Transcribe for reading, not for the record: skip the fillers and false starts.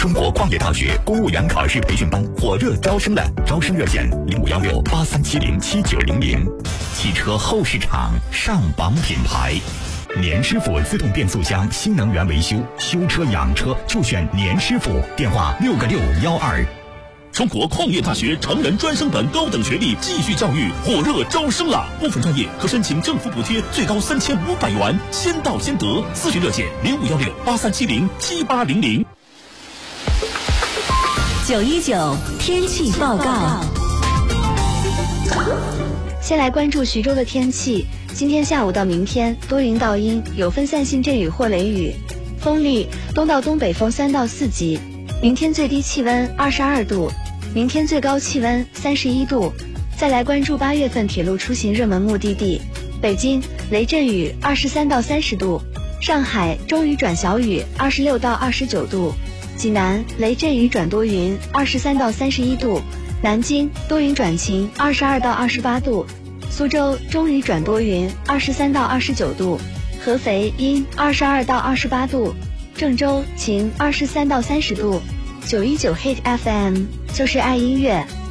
中国矿业大学公务员考试培训班火热招生了，招生热线051683707900。汽车后市场上榜品牌，年师傅自动变速箱新能源维修，修车养车就选年师傅，电话6个612。 中国矿业大学成人专升本高等学历继续教育火热招生了，部分专业可申请政府补贴，最高3500元，先到先得。咨询热线051683707800。 919天气报告。 先来关注徐州的天气，今天下午到明天多云到阴，有分散性阵雨或雷雨，风力东到东北风3到4级。明天最低气温22度，明天最高气温31度。再来关注8月份铁路出行热门目的地：北京雷阵雨23到30度，上海中雨转小雨26到29度，济南雷阵雨转多云23到31度，南京多云转晴22到28度，苏州中雨转多云23到29度，合肥阴22到28度，郑州晴23到30度。919 Hit FM 就是爱音乐，